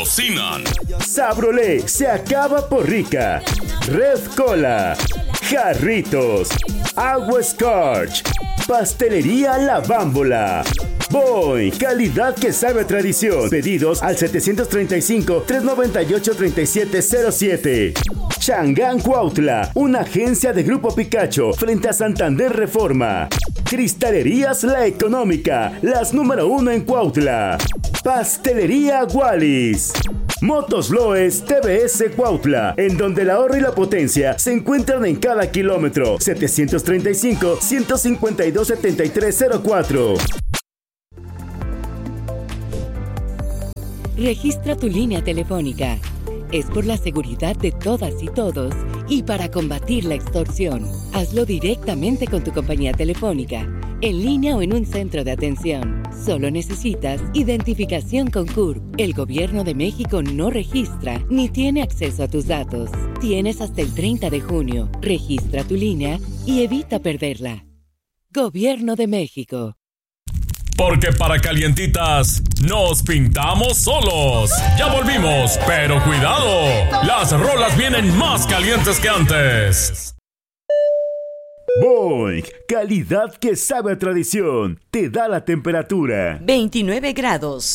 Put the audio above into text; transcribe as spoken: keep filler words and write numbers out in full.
Cocinan. Sabrolé se acaba por rica. Red Cola. Jarritos. Agua Scorch. Pastelería La Bámbola. Boy, calidad que sabe a tradición. Pedidos al setecientos treinta y cinco, trescientos noventa y ocho, treinta y siete cero siete. Changán Cuautla, una agencia de Grupo Picacho frente a Santander Reforma. Cristalerías La Económica, las número uno en Cuautla. Pastelería Wallis. Motos Loes T V S Cuautla, en donde el ahorro y la potencia se encuentran en cada kilómetro. setecientos treinta y cinco, ciento cincuenta y dos, setenta y tres cero cuatro. Registra tu línea telefónica. Es por la seguridad de todas y todos y para combatir la extorsión. Hazlo directamente con tu compañía telefónica, en línea o en un centro de atención. Solo necesitas identificación con C U R P. El Gobierno de México no registra ni tiene acceso a tus datos. Tienes hasta el treinta de junio. Registra tu línea y evita perderla. Gobierno de México. Porque para calientitas nos pintamos solos. Ya volvimos, pero cuidado, las rolas vienen más calientes que antes. Boing, calidad que sabe a tradición. Te da la temperatura. veintinueve grados.